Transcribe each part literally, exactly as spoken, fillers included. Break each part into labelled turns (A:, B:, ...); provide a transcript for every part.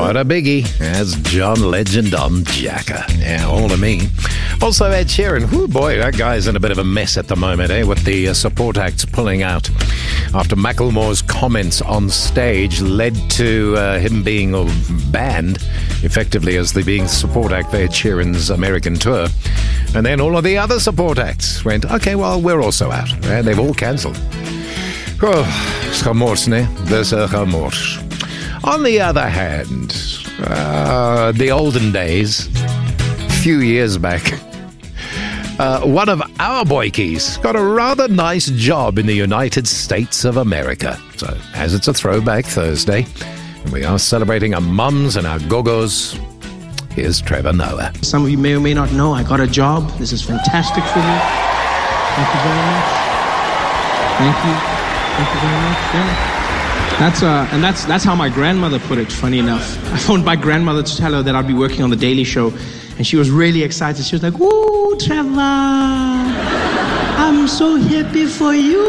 A: What a biggie. That's John Legend on Jacka. Yeah, all to me. Also, Ed Sheeran. Oh boy, that guy's in a bit of a mess at the moment, eh? With the uh, support acts pulling out after Macklemore's comments on stage led to uh, him being uh, banned, effectively, as the being support act for Ed Sheeran's American tour. And then all of the other support acts went, okay, well, we're also out. And they've all cancelled. Oh, gemors, ne? Dis 'n gemors. On the other hand, uh, the olden days, a few years back, uh, one of our boykies got a rather nice job in the United States of America. So, as it's a throwback Thursday, and we are celebrating our mums and our gogos, here's Trevor Noah.
B: Some of you may or may not know, I got a job. This is fantastic for me. Thank you very much. Thank you. Thank you very much. Yeah. That's uh, and that's that's how my grandmother put it, funny enough. I phoned my grandmother to tell her that I'd be working on The Daily Show, and she was really excited. She was like, "Woo, Trevor, I'm so happy for you.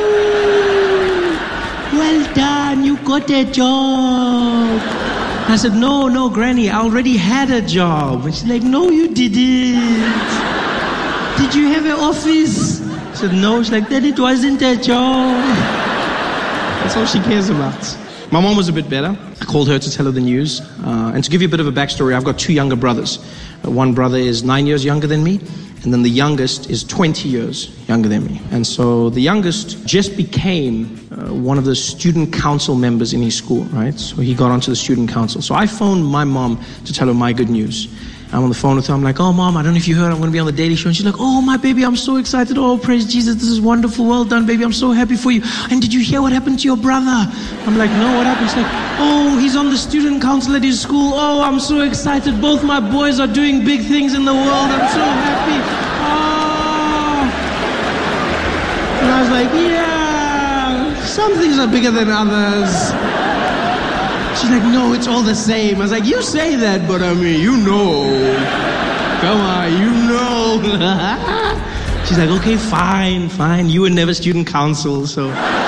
B: Well done, you got a job." I said, no, no, Granny, I already had a job. And she's like, no, you didn't. Did you have an office? I said, no. She's like, then it wasn't a job. That's all she cares about. My mom was a bit better. I called her to tell her the news. Uh, and to give you a bit of a backstory, I've got two younger brothers. Uh, one brother is nine years younger than me, and then the youngest is twenty years younger than me. And so the youngest just became uh, one of the student council members in his school, right? So he got onto the student council. So I phoned my mom to tell her my good news. I'm on the phone with her. I'm like, oh, Mom, I don't know if you heard, I'm going to be on The Daily Show. And she's like, oh, my baby, I'm so excited. Oh, praise Jesus. This is wonderful. Well done, baby. I'm so happy for you. And did you hear what happened to your brother? I'm like, no, what happened? She's like, oh, he's on the student council at his school. Oh, I'm so excited. Both my boys are doing big things in the world. I'm so happy. Oh. And I was like, yeah, some things are bigger than others. She's like, no, it's all the same. I was like, you say that, but I mean, you know. Come on, you know. She's like, okay, fine, fine. You were never student council, so...